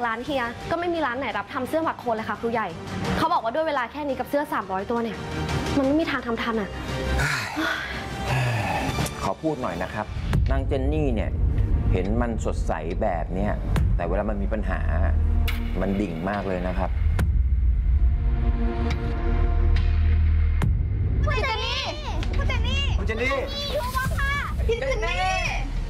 ร้านเฮียก็ไม่มีร้านไหนรับทำเสื้อหมักโคลนเลยค่ะครูใหญ่เขาบอกว่าด้วยเวลาแค่นี้กับเสื้อ300ตัวเนี่ยมันไม่มีทางทำทันอ่ะขอพูดหน่อยนะครับนางเจนนี่เนี่ยเห็นมันสดใสแบบเนี้ยแต่เวลามันมีปัญหามันดิ่งมากเลยนะครับคุณเจนนี่คุณเจนนี่คุณเจนนี่รู้ป่ะค่ะพี่เจนนี่